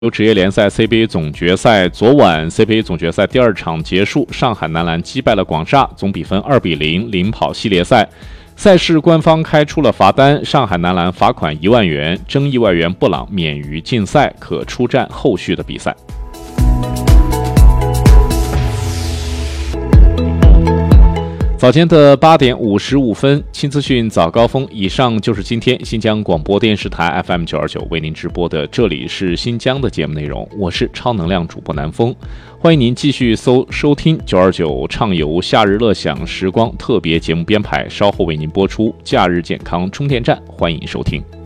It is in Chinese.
职业联赛 CBA 总决赛，昨晚 CBA 总决赛第2场结束，上海男篮击败了广厦，总比分2-0领跑系列赛。赛事官方开出了罚单，上海男篮罚款1万元，争议外援布朗免于禁赛，可出战后续的比赛。早间的8点55分，新资讯早高峰。以上就是今天新疆广播电视台 FM 929为您直播的这里是新疆的节目内容，我是超能量主播南风，欢迎您继续收听929畅游夏日乐享时光特别节目编排，稍后为您播出假日健康充电站，欢迎收听。